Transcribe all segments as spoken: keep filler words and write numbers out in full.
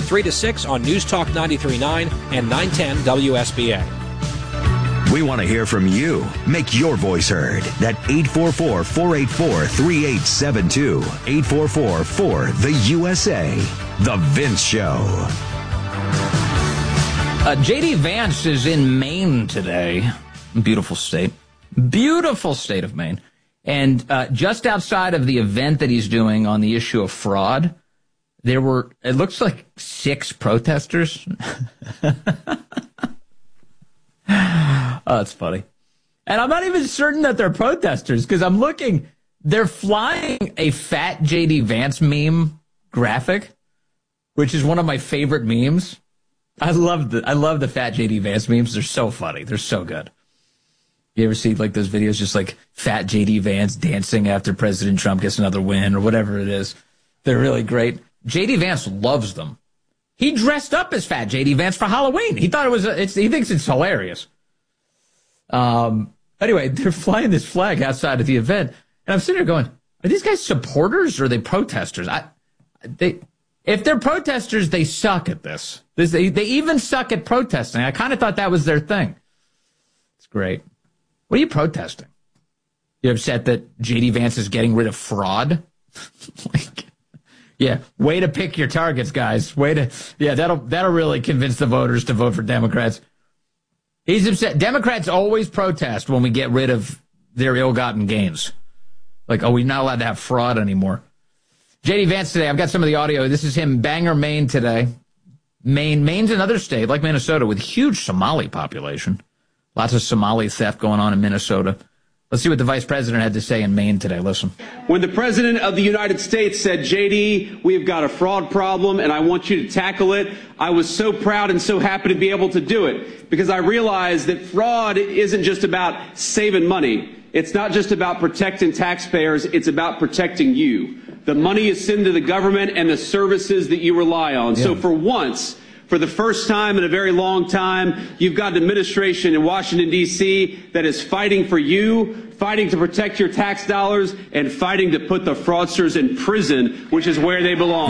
three to six on News Talk ninety-three point nine and nine ten W S B A. We want to hear from you. Make your voice heard. At eight four four, four eight four, three eight seven two. eight four four, four, the U S A. The Vince Show. Uh, J D Vance is in Maine today. Beautiful state. Beautiful state of Maine. And uh, just outside of the event that he's doing on the issue of fraud, there were, it looks like six protesters. Oh, it's funny. And I'm not even certain that they're protesters because I'm looking, they're flying a fat J D Vance meme graphic, which is one of my favorite memes. I love the I love the fat J D Vance memes. They're so funny. They're so good. You ever see like those videos just like fat J D Vance dancing after President Trump gets another win or whatever it is? They're really great. J D Vance loves them. He dressed up as fat J D Vance for Halloween. He thought it was, a, it's, he thinks it's hilarious. Um, anyway, they're flying this flag outside of the event. And I'm sitting there going, are these guys supporters or are they protesters? I, they, if they're protesters, they suck at this. this they, they even suck at protesting. I kind of thought that was their thing. It's great. What are you protesting? You're upset that J D Vance is getting rid of fraud? like, yeah, way to pick your targets, guys. Way to, yeah, that'll that'll really convince the voters to vote for Democrats. He's upset. Democrats always protest when we get rid of their ill-gotten gains. Like, oh, we're not allowed to have fraud anymore. J D Vance today, I've got some of the audio. This is him, Bangor, Maine today. Maine, Maine's another state, like Minnesota, with huge Somali population. Lots of Somali theft going on in Minnesota. Let's see what the vice president had to say in Maine today. Listen. When the president of the United States said, J D, we've got a fraud problem and I want you to tackle it, I was so proud and so happy to be able to do it because I realized that fraud isn't just about saving money. It's not just about protecting taxpayers. It's about protecting you. The money is sent to the government and the services that you rely on. Yeah. So for once, for the first time in a very long time, you've got an administration in Washington, D C that is fighting for you, fighting to protect your tax dollars, and fighting to put the fraudsters in prison, which is where they belong.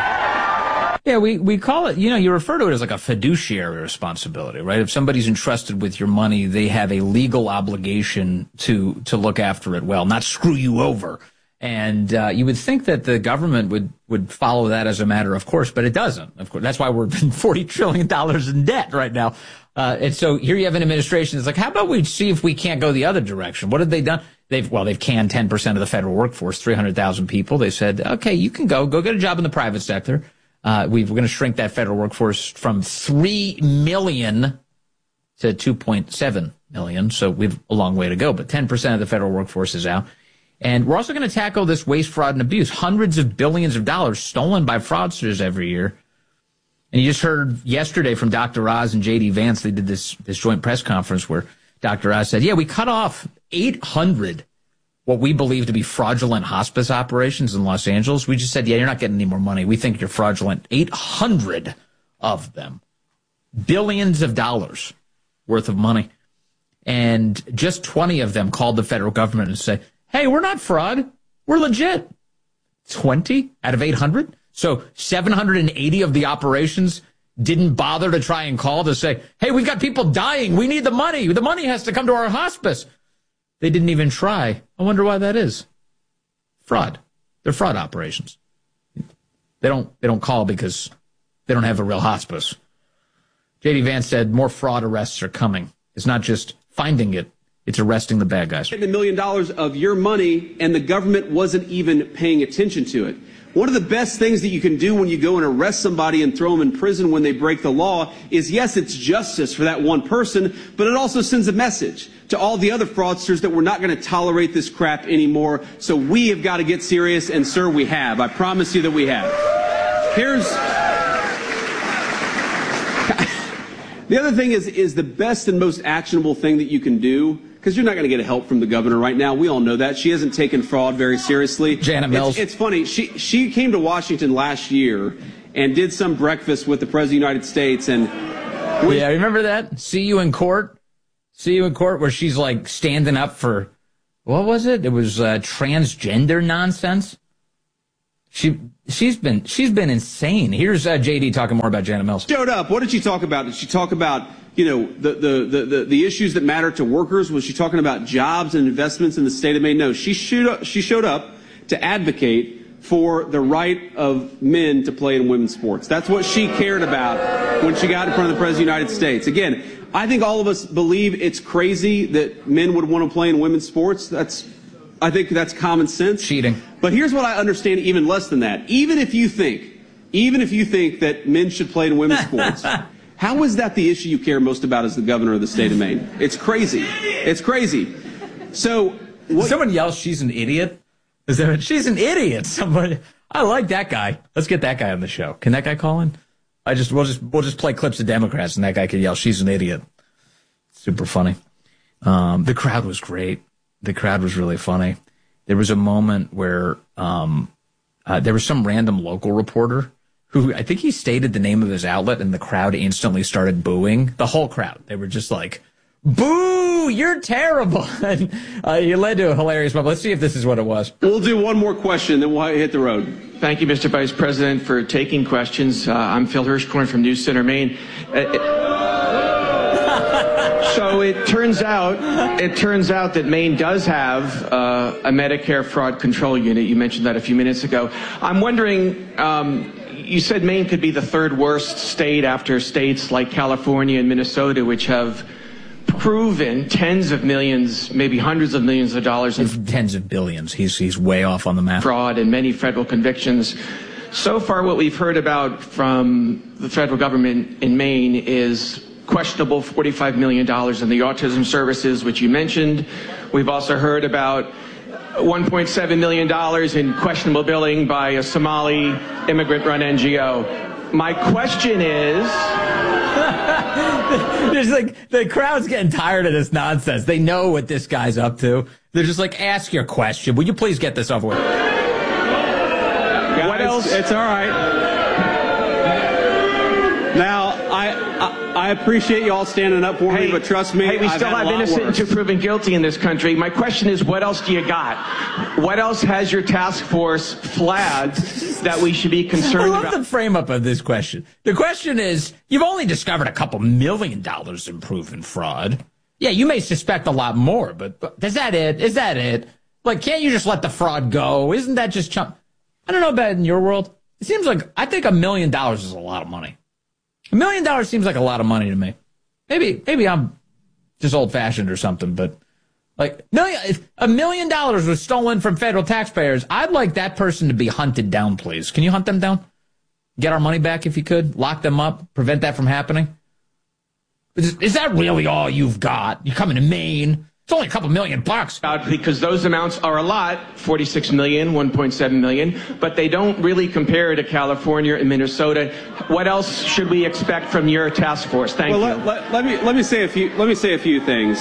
Yeah. Yeah, we, we call it, you know, you refer to it as like a fiduciary responsibility, right? If somebody's entrusted with your money, they have a legal obligation to, to look after it well, not screw you over. And uh, you would think that the government would, would follow that as a matter of course, but it doesn't. Of course, that's why we're forty trillion dollars in debt right now. Uh, and so here you have an administration that's like, how about we see if we can't go the other direction? What have they done? They've, well, they've canned ten percent of the federal workforce, three hundred thousand people. They said, okay, you can go, go get a job in the private sector. Uh, we've, we're going to shrink that federal workforce from three million to two point seven million. So we've a long way to go, but ten percent of the federal workforce is out. And we're also going to tackle this waste, fraud, and abuse. Hundreds of billions of dollars stolen by fraudsters every year. And you just heard yesterday from Doctor Oz and J D Vance. They did this, this joint press conference where Doctor Oz said, yeah, we cut off eight hundred what we believe to be fraudulent hospice operations in Los Angeles. We just said, yeah, you're not getting any more money. We think you're fraudulent. eight hundred of them. Billions of dollars worth of money. And just twenty of them called the federal government and said, hey, we're not fraud. We're legit. twenty out of eight hundred. So seven hundred eighty of the operations didn't bother to try and call to say, hey, we've got people dying. We need the money. The money has to come to our hospice. They didn't even try. I wonder why that is. Fraud. They're fraud operations. They don't, they don't call because they don't have a real hospice. J D Vance said more fraud arrests are coming. It's not just finding it. It's arresting the bad guys. A million dollars of your money and the government wasn't even paying attention to it. One of the best things that you can do when you go and arrest somebody and throw them in prison when they break the law is, yes, it's justice for that one person, but it also sends a message to all the other fraudsters that we're not going to tolerate this crap anymore. So we have got to get serious, and sir, we have. I promise you that we have. Here's the other thing is, is the best and most actionable thing that you can do, because you're not going to get help from the governor right now. We all know that. She hasn't taken fraud very seriously. Janet Mills. It's, it's funny. She, she came to Washington last year and did some breakfast with the President of the United States. And when, yeah, remember that? See you in court? See you in court where she's like standing up for, what was it? It was uh, transgender nonsense. She she's been she's been insane. Here's uh, J D talking more about Janet Mills. Showed up. What did she talk about? Did she talk about, you know, the, the, the, the, the issues that matter to workers? Was she talking about jobs and investments in the state of Maine? No, she showed up, she showed up to advocate for the right of men to play in women's sports. That's what she cared about when she got in front of the President of the United States. Again, I think all of us believe it's crazy that men would want to play in women's sports. That's, I think that's common sense. Cheating. But here's what I understand even less than that. Even if you think, even if you think that men should play in women's sports, how is that the issue you care most about as the governor of the state of Maine? It's crazy. It's crazy. So what, someone yells, "She's an idiot." Is that, she's an idiot. Somebody, I like that guy. Let's get that guy on the show. Can that guy call in? I just we'll just we'll just play clips of Democrats and that guy can yell, "She's an idiot." Super funny. Um, the crowd was great. The crowd was really funny. There was a moment where um, uh, there was some random local reporter who I think he stated the name of his outlet, and the crowd instantly started booing. The whole crowd. They were just like, "Boo! You're terrible!" And uh, it led to a hilarious moment. Let's see if this is what it was. We'll do one more question, then we'll hit the road. Thank you, Mister Vice President, for taking questions. Uh, I'm Phil Hirschkorn from News Center, Maine. Uh, it, so it turns out, it turns out that Maine does have uh, a Medicare fraud control unit. You mentioned that a few minutes ago. I'm wondering. Um, You said Maine could be the third worst state after states like California and Minnesota, which have proven tens of millions, maybe hundreds of millions of dollars in tens of billions. He's he's way off on the map. Fraud and many federal convictions. So far, what we've heard about from the federal government in Maine is questionable forty-five million dollars in the autism services, which you mentioned. We've also heard about one point seven million dollars in questionable billing by a Somali immigrant-run N G O. My question is... There's like, the crowd's getting tired of this nonsense. They know what this guy's up to. They're just like, ask your question. Will you please get this over with? Guys, what else? It's all right. Now, I, I I appreciate you all standing up for hey, me, but trust me, hey, we I've still had have a lot innocent worse. until proven guilty in this country. My question is, what else do you got? What else has your task force flagged that we should be concerned I love about? the frame up of this question. The question is, you've only discovered a couple million dollars in proven fraud. Yeah, you may suspect a lot more, but, but is that it? Is that it? Like, can't you just let the fraud go? Isn't that just chump? I don't know about in your world. It seems like, I think a million dollars is a lot of money. A million dollars seems like a lot of money to me. Maybe, maybe I'm just old-fashioned or something, but like million, if a million dollars was stolen from federal taxpayers, I'd like that person to be hunted down, please. Can you hunt them down? Get our money back if you could. Lock them up. Prevent that from happening. Is, is that really all you've got? You coming to Maine? It's only a couple million bucks. Because those amounts are a lot, forty-six million, one point seven million, but they don't really compare to California and Minnesota. What else should we expect from your task force? Thank well, you. Let, let, let me let me say a few let me say a few things.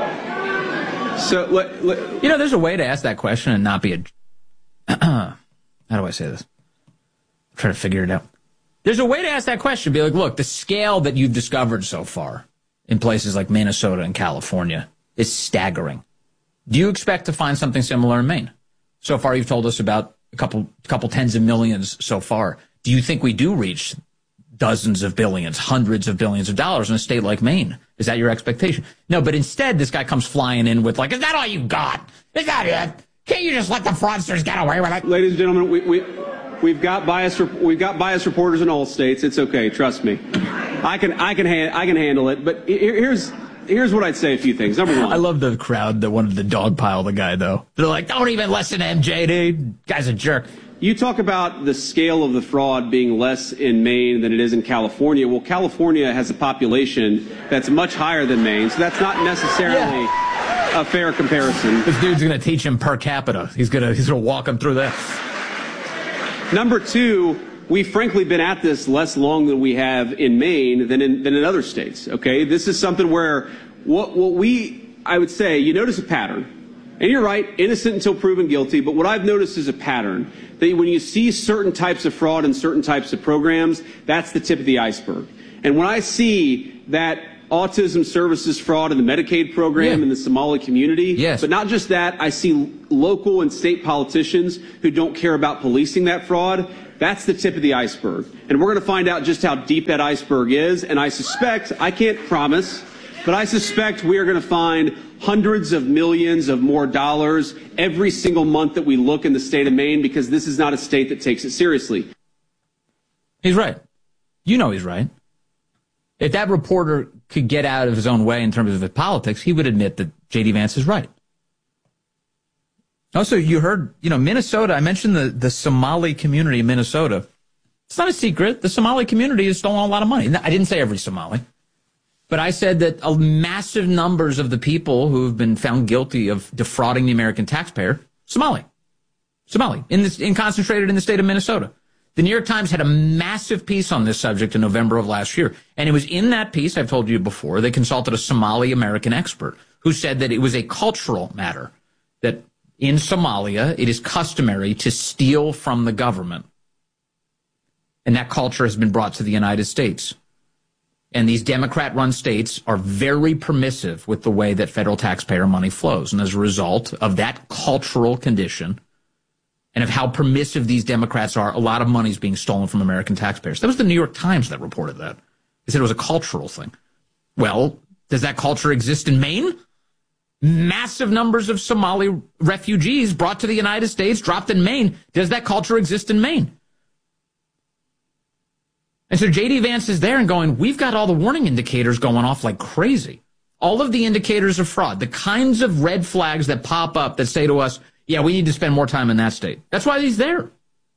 So, let, let, you know, there's a way to ask that question and not be a. How do I say this? I'm trying to figure it out. There's a way to ask that question. Be like, look, the scale that you've discovered so far in places like Minnesota and California is staggering. Do you expect to find something similar in Maine? So far, you've told us about a couple, couple tens of millions so far. Do you think we do reach dozens of billions, hundreds of billions of dollars in a state like Maine? Is that your expectation? No, but instead, this guy comes flying in with like, is that all you got? Is that it? Can't you just let the fraudsters get away with it? Ladies and gentlemen, we, we, we've got biased we've got biased reporters in all states. It's okay, trust me. I can I can ha- I can handle it. But here, here's. Here's what I'd say a few things. Number one. I love the crowd that wanted to dogpile the guy, though. They're like, don't even listen to M J D. Guy's a jerk. You talk about the scale of the fraud being less in Maine than it is in California. Well, California has a population that's much higher than Maine, so that's not necessarily yeah. a fair comparison. This dude's going to teach him per capita. He's going to he's going to walk him through that. Number two, we've frankly been at this less long than we have in Maine than in, than in other states, okay? This is something where what, what we, I would say, you notice a pattern. And you're right, innocent until proven guilty, but what I've noticed is a pattern. That when you see certain types of fraud and certain types of programs, that's the tip of the iceberg. And when I see that autism services fraud in the Medicaid program yeah. in the Somali community. Yes. But not just that, I see local and state politicians who don't care about policing that fraud. That's the tip of the iceberg. And we're going to find out just how deep that iceberg is. And I suspect, I can't promise, but I suspect we are going to find hundreds of millions of more dollars every single month that we look in the state of Maine, because this is not a state that takes it seriously. He's right. You know he's right. If that reporter could get out of his own way in terms of his politics, he would admit that J D Vance is right. Also, you heard, you know, Minnesota, I mentioned the, the Somali community in Minnesota. It's not a secret. The Somali community has stolen a lot of money. I didn't say every Somali, but I said that a massive numbers of the people who have been found guilty of defrauding the American taxpayer, Somali. Somali, in, this, in concentrated in the state of Minnesota. The New York Times had a massive piece on this subject in November of last year. And it was in that piece, I've told you before, they consulted a Somali American expert who said that it was a cultural matter, that in Somalia, it is customary to steal from the government. And that culture has been brought to the United States. And these Democrat-run states are very permissive with the way that federal taxpayer money flows. And as a result of that cultural condition, and of how permissive these Democrats are, a lot of money is being stolen from American taxpayers. That was the New York Times that reported that. They said it was a cultural thing. Well, does that culture exist in Maine? Massive numbers of Somali refugees brought to the United States, dropped in Maine. Does that culture exist in Maine? And so J D Vance is there and going, we've got all the warning indicators going off like crazy. All of the indicators of fraud, the kinds of red flags that pop up that say to us, yeah, we need to spend more time in that state. That's why he's there.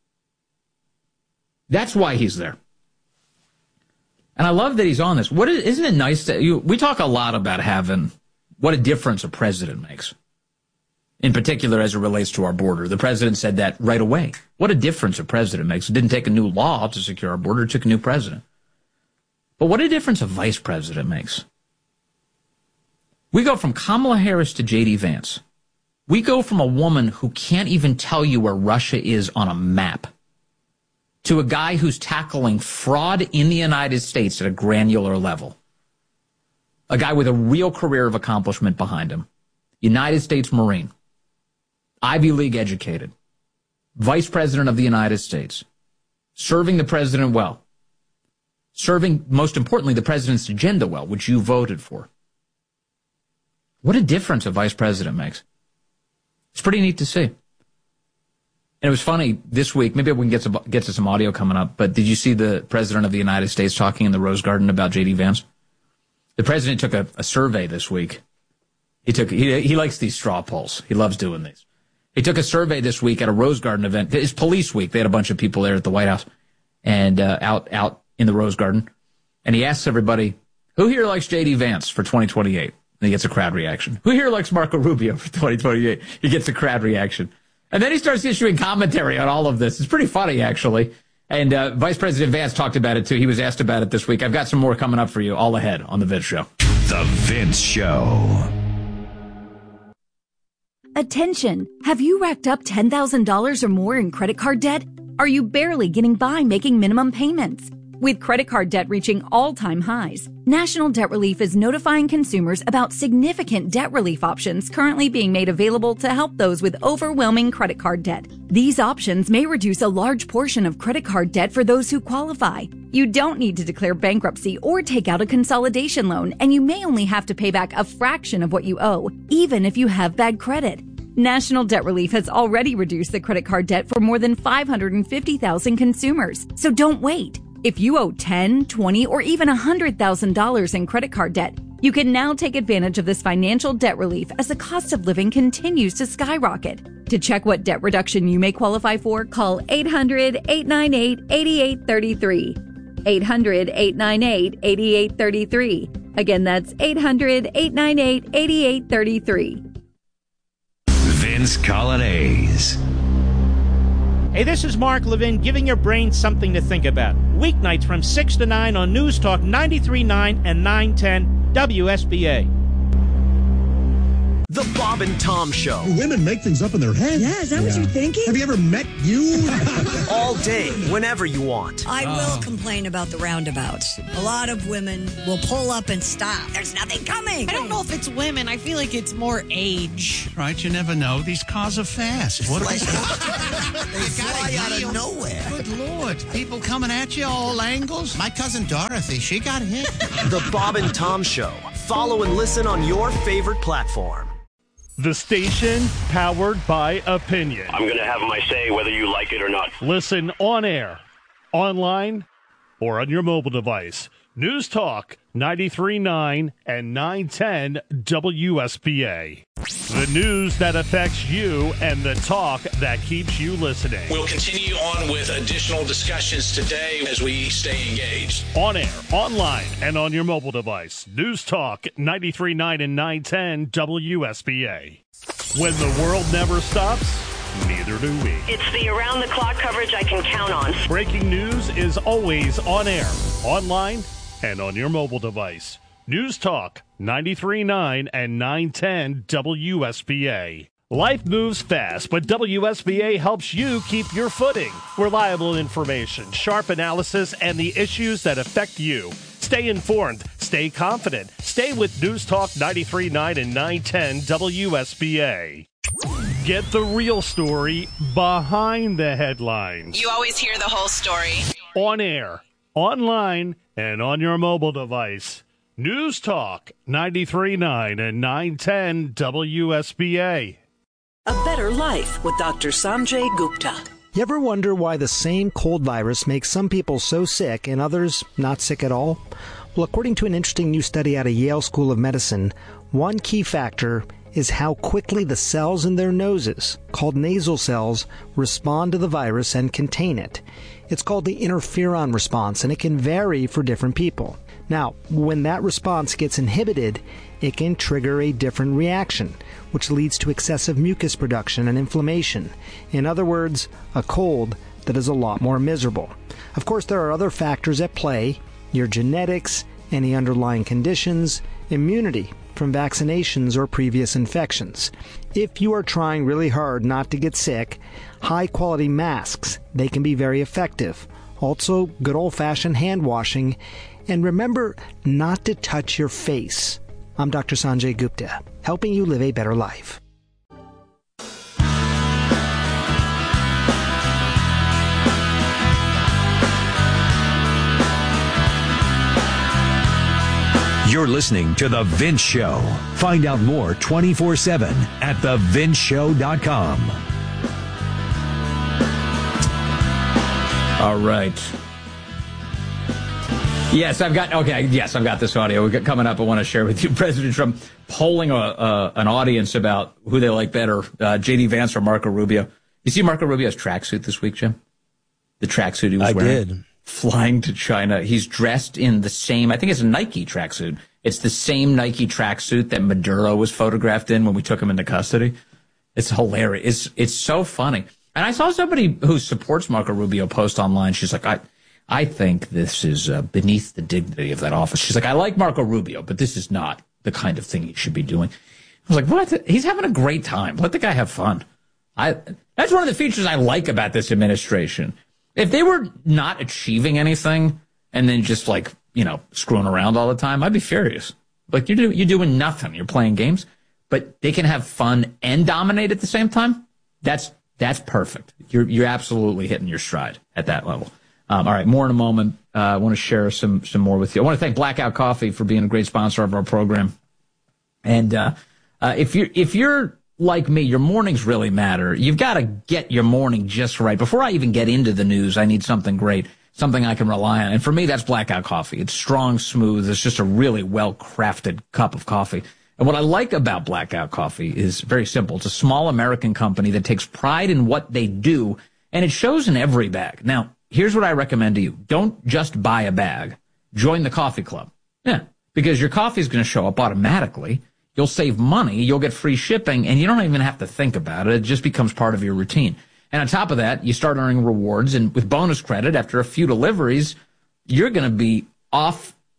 That's why he's there. And I love that he's on this. What is, isn't it nice that you, we talk a lot about having what a difference a president makes, in particular as it relates to our border. The president said that right away. What a difference a president makes. It didn't take a new law to secure our border. It took a new president. But what a difference a vice president makes. We go from Kamala Harris to J D Vance. We go from a woman who can't even tell you where Russia is on a map to a guy who's tackling fraud in the United States at a granular level. A guy with a real career of accomplishment behind him. United States Marine. Ivy League educated. Vice President of the United States. Serving the president well. Serving, most importantly, the president's agenda well, which you voted for. What a difference a vice president makes. It's pretty neat to see. And it was funny this week, maybe we can get to, get to some audio coming up, but did you see the president of the United States talking in the Rose Garden about J D Vance? The president took a, a survey this week. He took he, he likes these straw polls. He loves doing these. He took a survey this week at a Rose Garden event. It's police week. They had a bunch of people there at the White House and uh, out out in the Rose Garden. And he asks everybody, who here likes J D Vance for twenty twenty-eight? And he gets a crowd reaction. Who here likes Marco Rubio for twenty twenty-eight? He gets a crowd reaction. And then he starts issuing commentary on all of this. It's pretty funny, actually. And uh, Vice President Vance talked about it, too. He was asked about it this week. I've got some more coming up for you all ahead on The Vince Show. The Vince Show. Attention! Have you racked up ten thousand dollars or more in credit card debt? Are you barely getting by making minimum payments? With credit card debt reaching all-time highs, National Debt Relief is notifying consumers about significant debt relief options currently being made available to help those with overwhelming credit card debt. These options may reduce a large portion of credit card debt for those who qualify. You don't need to declare bankruptcy or take out a consolidation loan, and you may only have to pay back a fraction of what you owe, even if you have bad credit. National Debt Relief has already reduced the credit card debt for more than five hundred fifty thousand consumers, so don't wait. If you owe ten, twenty, or even one hundred thousand dollars in credit card debt, you can now take advantage of this financial debt relief as the cost of living continues to skyrocket. To check what debt reduction you may qualify for, call eight hundred, eight nine eight, eight eight three three. eight hundred, eight nine eight, eight eight three three. Again, that's eight hundred, eight nine eight, eight eight three three. Vince Colonnese. Hey, this is Mark Levin giving your brain something to think about. Weeknights from six to nine on News Talk ninety-three point nine and nine ten W S B A. The Bob and Tom Show. Women make things up in their heads. Yeah, is that yeah. what you're thinking? Have you ever met you? All day, whenever you want. I oh. will complain about the roundabouts. A lot of women will pull up and stop. There's nothing coming. I don't know if it's women. I feel like it's more age. Right, you never know. These cars are fast. What like, they fly out of nowhere. Good Lord. People coming at you all angles. My cousin Dorothy, she got hit. The Bob and Tom Show. Follow and listen on your favorite platform. The station powered by opinion. I'm going to have my say whether you like it or not. Listen on air, online, or on your mobile device. News Talk ninety-three point nine and nine ten W S B A. The news that affects you and the talk that keeps you listening. We'll continue on with additional discussions today as we stay engaged. On air, online, and on your mobile device. News Talk ninety-three point nine and nine ten W S B A. When the world never stops, neither do we. It's the around-the-clock coverage I can count on. Breaking news is always on air, online, and on your mobile device. News Talk ninety-three point nine and nine ten W S B A. Life moves fast, but W S B A helps you keep your footing. Reliable information, sharp analysis, and the issues that affect you. Stay informed, stay confident, stay with News Talk ninety-three point nine and nine ten W S B A. Get the real story behind the headlines. You always hear the whole story. On air, online, and on your mobile device. News Talk ninety-three point nine and nine ten W S B A. A better life with Doctor Sanjay Gupta. You ever wonder why the same cold virus makes some people so sick and others not sick at all? Well, according to an interesting new study out of Yale School of Medicine, one key factor is how quickly the cells in their noses, called nasal cells, respond to the virus and contain it. It's called the interferon response, and it can vary for different people. Now, when that response gets inhibited, it can trigger a different reaction, which leads to excessive mucus production and inflammation. In other words, a cold that is a lot more miserable. Of course, there are other factors at play: your genetics, any underlying conditions, immunity from vaccinations or previous infections. If you are trying really hard not to get sick, high-quality masks, they can be very effective. Also, good old-fashioned hand washing. And remember not to touch your face. I'm Doctor Sanjay Gupta, helping you live a better life. You're listening to The Vince Show. Find out more twenty-four seven at the vince show dot com. All right. Yes, I've got, okay, yes, I've got this audio we got coming up I want to share with you. President Trump polling a, uh, an audience about who they like better, uh, J D Vance or Marco Rubio. You see Marco Rubio's tracksuit this week, Jim? The tracksuit he was I wearing? I did. Flying to China. He's dressed in the same, I think it's a Nike tracksuit. It's the same Nike tracksuit that Maduro was photographed in when we took him into custody. It's hilarious. It's, it's so funny. And I saw somebody who supports Marco Rubio post online. She's like, I... I think this is uh, beneath the dignity of that office. She's like, I like Marco Rubio, but this is not the kind of thing he should be doing. I was like, what? He's having a great time. Let the guy have fun. I That's one of the features I like about this administration. If they were not achieving anything and then just like, you know, screwing around all the time, I'd be furious. Like, you're, do, you're doing nothing. You're playing games, but they can have fun and dominate at the same time. That's that's perfect. You're You're absolutely hitting your stride at that level. Um, all right, more in a moment. Uh, I want to share some some more with you. I want to thank Blackout Coffee for being a great sponsor of our program. And uh, uh, if you're if you're like me, your mornings really matter. You've got to get your morning just right. Before I even get into the news, I need something great, something I can rely on. And for me, that's Blackout Coffee. It's strong, smooth. It's just a really well-crafted cup of coffee. And what I like about Blackout Coffee is very simple. It's a small American company that takes pride in what they do, and it shows in every bag. Now, here's what I recommend to you. Don't just buy a bag. Join the coffee club. Yeah, because your coffee is going to show up automatically. You'll save money. You'll get free shipping, and you don't even have to think about it. It just becomes part of your routine. And on top of that, you start earning rewards, and with bonus credit, after a few deliveries, you're going to be off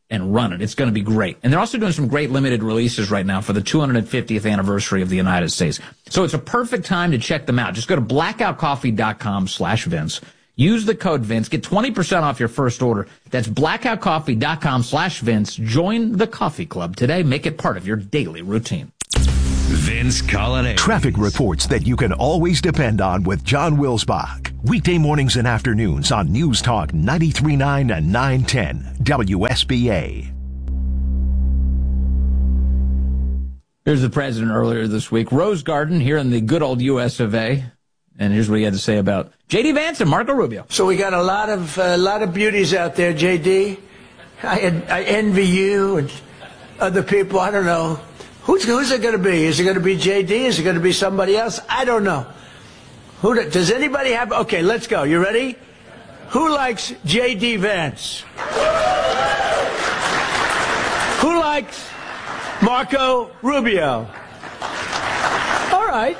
and run it. It's going to be great. And they're also doing some great limited releases right now for the two hundred fiftieth anniversary of the United States. So it's a perfect time to check them out. Just go to blackoutcoffee.com slash Vince. Use the code Vince. Get twenty percent off your first order. That's blackoutcoffee.com slash Vince. Join the coffee club today. Make it part of your daily routine. Vince Colonnese. Traffic reports that you can always depend on with John Wilsbach. Weekday mornings and afternoons on News Talk ninety-three point nine and nine ten W S B A. Here's the president earlier this week. Rose Garden here in the good old U S of A. And here's what he had to say about J D Vance and Marco Rubio. So we got a lot of a uh, lot of beauties out there, J D. I, I envy you and other people. I don't know. Who's, who's it going to be? Is it going to be J D? Is it going to be somebody else? I don't know. Who do, does anybody have? Okay, let's go. You ready? Who likes J D Vance? Who likes Marco Rubio? All right.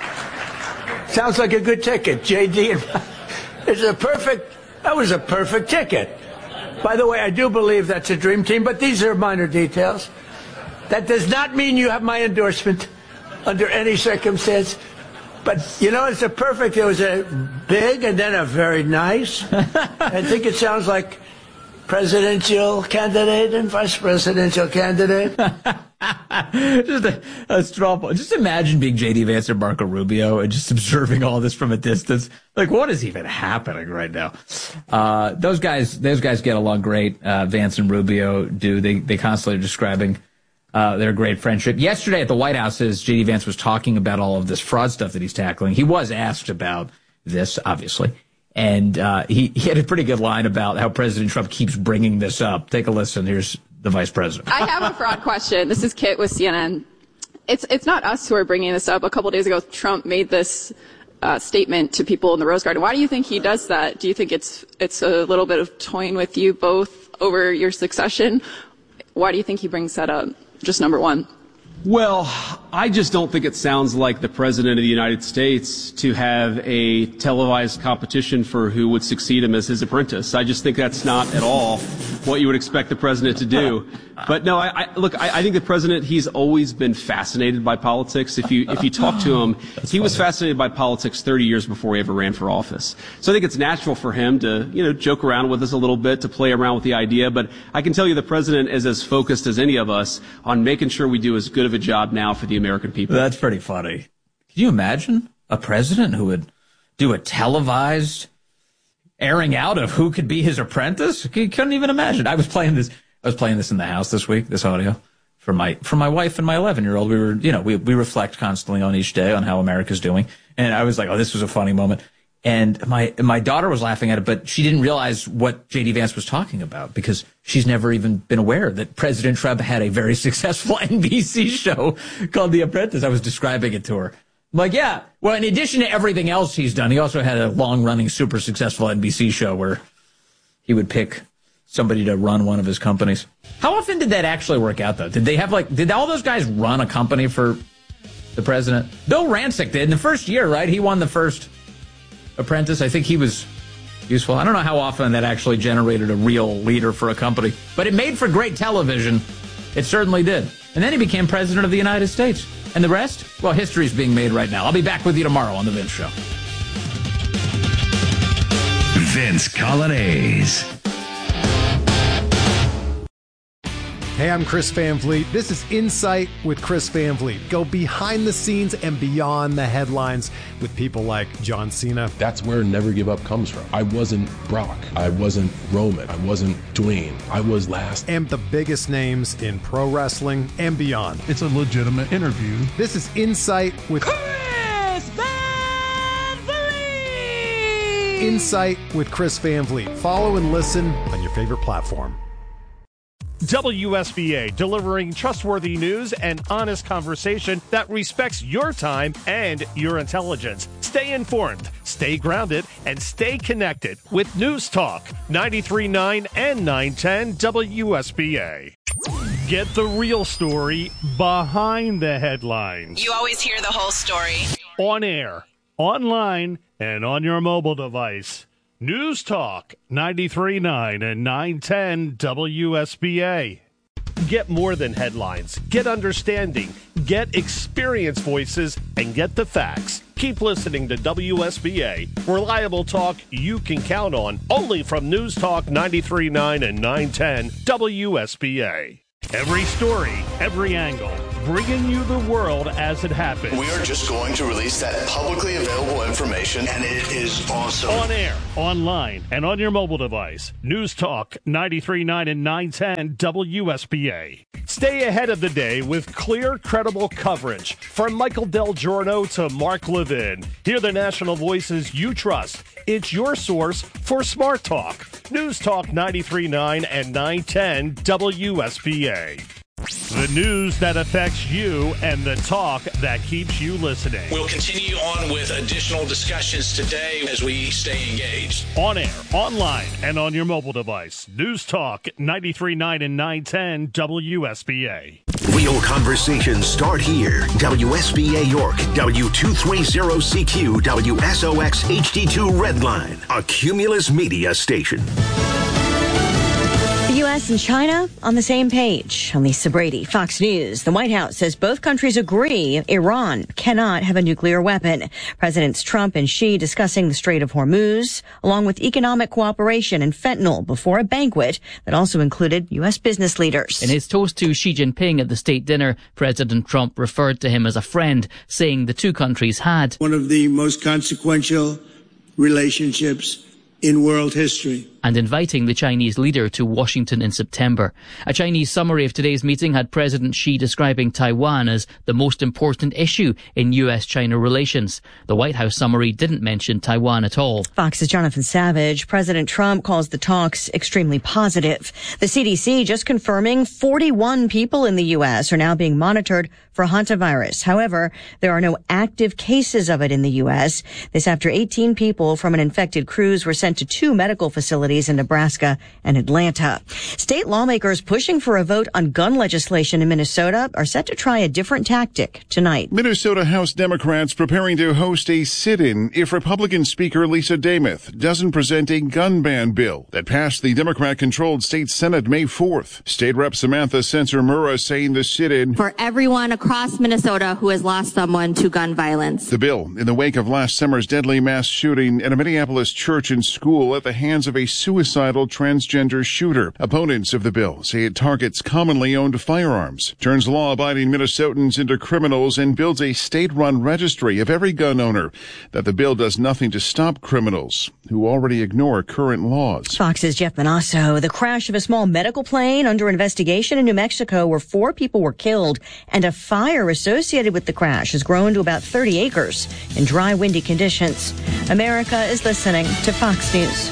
Sounds like a good ticket. J D and it's a perfect. That was a perfect ticket. By the way, I do believe that's a dream team, but these are minor details. That does not mean you have my endorsement under any circumstance. But, you know, it's a perfect, it was a big and then a very nice. I think it sounds like presidential candidate and vice presidential candidate. Just a, a straw poll. Just imagine being J D Vance or Marco Rubio and just observing all this from a distance. Like, what is even happening right now? Uh, those guys, those guys get along great. Uh, Vance and Rubio do. They, they constantly are describing Uh, their great friendship. Yesterday at the White House, as J D Vance was talking about all of this fraud stuff that he's tackling, he was asked about this, obviously. And uh, he, he had a pretty good line about how President Trump keeps bringing this up. Take a listen. Here's the vice president. I have a fraud question. This is Kit with C N N. It's, it's not us who are bringing this up. A couple days ago, Trump made this uh, statement to people in the Rose Garden. Why do you think he does that? Do you think it's, it's a little bit of toying with you both over your succession? Why do you think he brings that up? Just number one. Well, I just don't think it sounds like the President of the United States to have a televised competition for who would succeed him as his apprentice. I just think that's not at all what you would expect the President to do. But no, I, I look, I, I think the President, he's always been fascinated by politics. If you, if you talk to him, that's he funny. was fascinated by politics thirty years before he ever ran for office. So I think it's natural for him to, you know, joke around with us a little bit, to play around with the idea. But I can tell you the President is as focused as any of us on making sure we do as good of a job now for the American people. That's pretty funny. Can you imagine a president who would do a televised airing out of who could be his apprentice? You couldn't even imagine. I was playing this. I was playing this in the house this week. This audio for my for my wife and my eleven year old. We were, you know, we we reflect constantly on each day on how America's doing, and I was like, oh, this was a funny moment. And my my daughter was laughing at it, but she didn't realize what J D Vance was talking about because she's never even been aware that President Trump had a very successful N B C show called The Apprentice. I was describing it to her. I'm like, yeah, well, in addition to everything else he's done, he also had a long-running, super successful N B C show where he would pick somebody to run one of his companies. How often did that actually work out, though? Did they have, like, did all those guys run a company for the president? Bill Rancic did in the first year, right? He won the first Apprentice. I think he was useful. I don't know how often that actually generated a real leader for a company, but it made for great television. It certainly did. And then he became president of the United States. And the rest? Well, history's being made right now. I'll be back with you tomorrow on The Vince Show. Vince Colonnese. Hey, I'm Chris Van Vliet. This is Insight with Chris Van Vliet. Go behind the scenes and beyond the headlines with people like John Cena. That's where Never Give Up comes from. I wasn't Brock. I wasn't Roman. I wasn't Dwayne. I was last. And the biggest names in pro wrestling and beyond. It's a legitimate interview. This is Insight with Chris Van Vliet. Insight with Chris Van Vliet. Follow and listen on your favorite platform. W S B A, delivering trustworthy news and honest conversation that respects your time and your intelligence. Stay informed, stay grounded, and stay connected with News Talk ninety-three point nine and nine ten W S B A. Get the real story behind the headlines. You always hear the whole story. On air, online, and on your mobile device. News Talk ninety-three point nine and nine ten W S B A. Get more than headlines. Get understanding. Get experience voices and get the facts. Keep listening to W S B A. Reliable talk you can count on. Only from News Talk ninety-three point nine and nine ten W S B A. Every story, every angle, bringing you the world as it happens. We are just going to release that publicly available information, and it is awesome. On air, online, and on your mobile device. News Talk ninety-three point nine and nine ten W S B A. Stay ahead of the day with clear, credible coverage. From Michael Del Giorno to Mark Levin. Hear the national voices you trust. It's your source for Smart Talk. News Talk ninety-three point nine and nine ten W S B A. The news that affects you and the talk that keeps you listening. We'll continue on with additional discussions today as we stay engaged. On air, online, and on your mobile device. News Talk ninety-three point nine and nine ten W S B A. Real conversations start here. W S B A York, W two thirty C Q, W S O X H D two Redline, a Cumulus Media station. The U S and China on the same page. On Lisa Brady, Fox News. The White House says both countries agree Iran cannot have a nuclear weapon. Presidents Trump and Xi discussing the Strait of Hormuz, along with economic cooperation and fentanyl before a banquet that also included U S business leaders. In his toast to Xi Jinping at the state dinner, President Trump referred to him as a friend, saying the two countries had one of the most consequential relationships in world history, and inviting the Chinese leader to Washington in September. A Chinese summary of today's meeting had President Xi describing Taiwan as the most important issue in U S China relations. The White House summary didn't mention Taiwan at all. Fox's Jonathan Savage. President Trump calls the talks extremely positive. The C D C just confirming forty-one people in the U S are now being monitored for hantavirus. However, there are no active cases of it in the U S. This after eighteen people from an infected cruise were sent to two medical facilities in Nebraska and Atlanta. State lawmakers pushing for a vote on gun legislation in Minnesota are set to try a different tactic tonight. Minnesota House Democrats preparing to host a sit-in if Republican Speaker Lisa Demuth doesn't present a gun ban bill that passed the Democrat-controlled state Senate May fourth. State Rep Samantha Sensor-Murrah saying the sit-in for everyone across Minnesota who has lost someone to gun violence. The bill in the wake of last summer's deadly mass shooting at a Minneapolis church and school at the hands of a suicidal transgender shooter. Opponents of the bill say it targets commonly owned firearms, turns law-abiding Minnesotans into criminals, and builds a state-run registry of every gun owner. That the bill does nothing to stop criminals who already ignore current laws. Fox's Jeff Manasso. The crash of a small medical plane under investigation in New Mexico where four people were killed, and a fire associated with the crash has grown to about thirty acres in dry, windy conditions. America is listening to Fox News.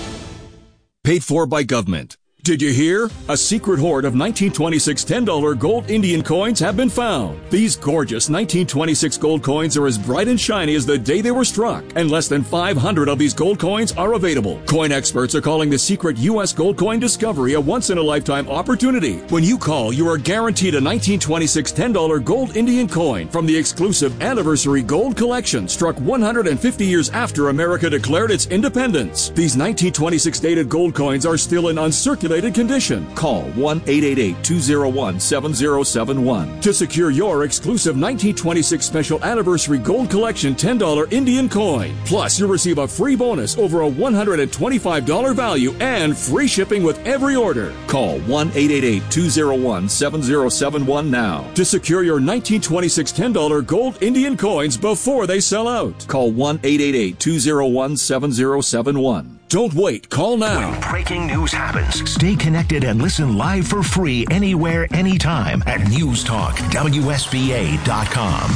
Paid for by government. Did you hear? A secret hoard of nineteen twenty-six ten dollar gold Indian coins have been found. These gorgeous nineteen twenty-six gold coins are as bright and shiny as the day they were struck, and less than five hundred of these gold coins are available. Coin experts are calling the secret U S gold coin discovery a once-in-a-lifetime opportunity. When you call, you are guaranteed a nineteen twenty-six ten dollar gold Indian coin from the exclusive Anniversary Gold Collection, struck one hundred fifty years after America declared its independence. These nineteen twenty-six dated gold coins are still in uncirculated condition. Call one eight eight eight, two zero one, seven zero seven one to secure your exclusive nineteen twenty-six Special Anniversary Gold Collection ten dollar Indian coin. Plus, you'll receive a free bonus over a one hundred twenty-five dollars value and free shipping with every order. Call one eight eight eight, two zero one, seven zero seven one now to secure your nineteen twenty-six ten dollar gold Indian coins before they sell out. Call one eight eight eight, two zero one, seven zero seven one. Don't wait. Call now. When breaking news happens, stay connected and listen live for free anywhere, anytime at news talk W S B A dot com.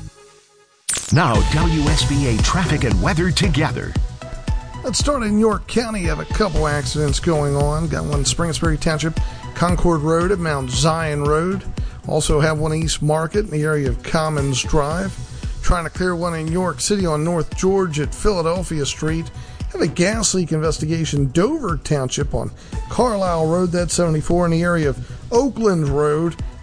Now, W S B A traffic and weather together. Let's start in York County. You have a couple accidents going on. Got one in Spring-Sperry Township, Concord Road at Mount Zion Road. Also have one East Market in the area of Commons Drive. Trying to clear one in York City on North George at Philadelphia Street. Have a gas leak investigation, Dover Township on Carlisle Road, that's seventy-four, in the area of Oakland Road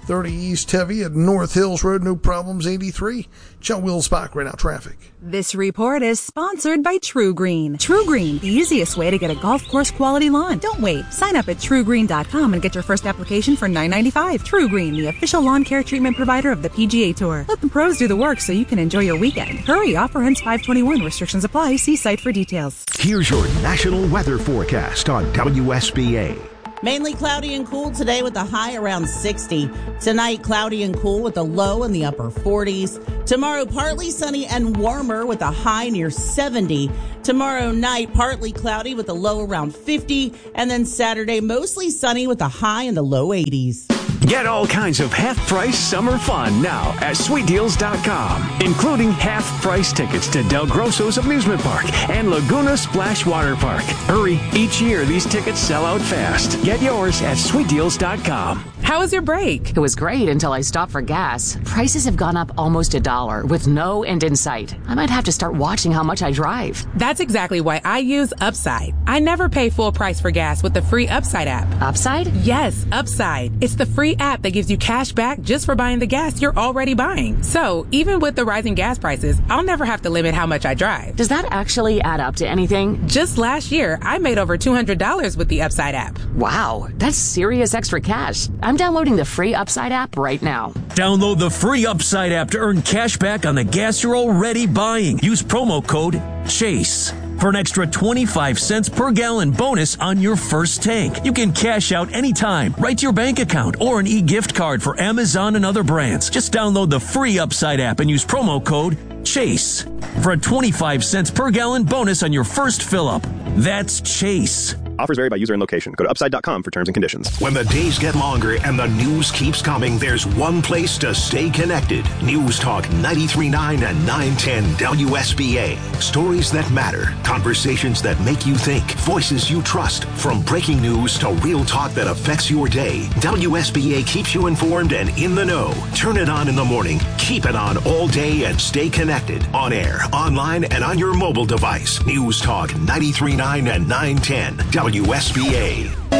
thirty east heavy at North Hills Road, no problems. eighty-three. John Wills-Bach, right now traffic. This report is sponsored by True Green. True Green, the easiest way to get a golf course quality lawn. Don't wait. Sign up at true green dot com and get your first application for nine ninety-five. True Green, the official lawn care treatment provider of the P G A Tour. Let the pros do the work so you can enjoy your weekend. Hurry, offer ends five twenty-one. Restrictions apply. See site for details. Here's your national weather forecast on W S B A. Mainly cloudy and cool today with a high around sixty. Tonight, cloudy and cool with a low in the upper forties. Tomorrow, partly sunny and warmer with a high near seventy. Tomorrow night, partly cloudy with a low around fifty. And then Saturday, mostly sunny with a high in the low eighties. Get all kinds of half-price summer fun now at sweet deals dot com, including half-price tickets to Del Grosso's Amusement Park and Laguna Splash Water Park. Hurry, each year these tickets sell out fast. Get yours at sweet deals dot com. How was your break? It was great until I stopped for gas. Prices have gone up almost a dollar with no end in sight. I might have to start watching how much I drive. That's exactly why I use Upside. I never pay full price for gas with the free Upside app. Upside? Yes, Upside. It's the free app that gives you cash back just for buying the gas you're already buying. So even with the rising gas prices, I'll never have to limit how much I drive. Does that actually add up to anything? Just last year, I made over two hundred dollars with the Upside app. Wow, that's serious extra cash. I'm downloading the free Upside app right now. Download the free Upside app to earn cash back on the gas you're already buying. Use promo code CHASE for an extra twenty-five cents per gallon bonus on your first tank. You can cash out anytime, right to your bank account, or an e-gift card for Amazon and other brands. Just download the free Upside app and use promo code CHASE for a twenty-five cents per gallon bonus on your first fill-up. That's CHASE. Offers vary by user and location. Go to upside dot com for terms and conditions. When the days get longer and the news keeps coming, there's one place to stay connected. News Talk ninety-three point nine and nine ten W S B A. Stories that matter. Conversations that make you think. Voices you trust. From breaking news to real talk that affects your day. W S B A keeps you informed and in the know. Turn it on in the morning. Keep it on all day and stay connected. On air, online, and on your mobile device. News Talk ninety-three point nine and nine ten W S B A.